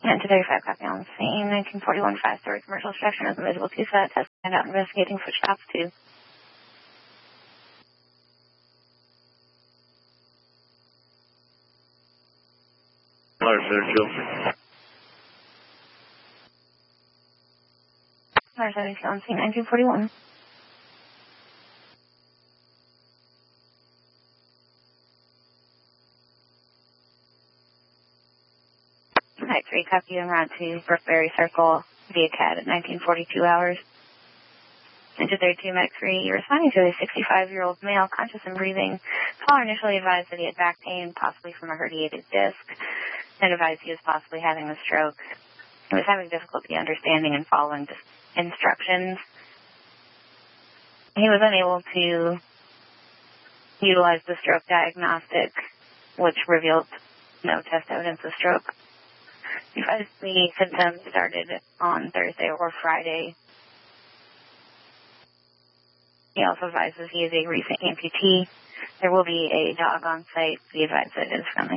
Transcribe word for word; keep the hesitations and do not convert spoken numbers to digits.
And to thirty-five, copy on the scene. nineteen forty-one, five-story commercial structure is invisible to set. Test and out investigating for shots too. Fire service, Chelsea. Fire service on scene, nineteen forty-one. Night three, copy en route to Brookberry Circle via C A D at nineteen forty-two hours. Into thirty-two, Medic three, responding to a sixty-five-year-old male, conscious and breathing. Caller initially advised that he had back pain, possibly from a herniated disc, and advised he was possibly having a stroke. He was having difficulty understanding and following instructions. He was unable to utilize the stroke diagnostic, which revealed no test evidence of stroke. Because the symptoms started on Thursday or Friday. He also advises he is a recent amputee. There will be a dog on site. Be advised that it is friendly.